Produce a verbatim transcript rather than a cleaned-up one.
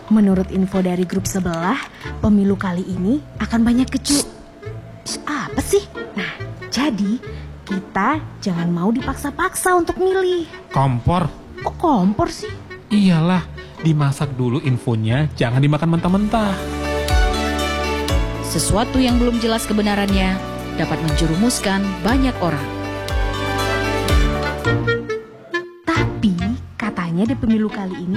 Menurut info dari grup sebelah, pemilu kali ini akan banyak kecu... Apa sih? Nah, jadi kita jangan mau dipaksa-paksa untuk milih. Kompor? Kok kompor sih? Iyalah, dimasak dulu infonya, jangan dimakan mentah-mentah. Sesuatu yang belum jelas kebenarannya dapat menjerumuskan banyak orang. Tapi katanya di pemilu kali ini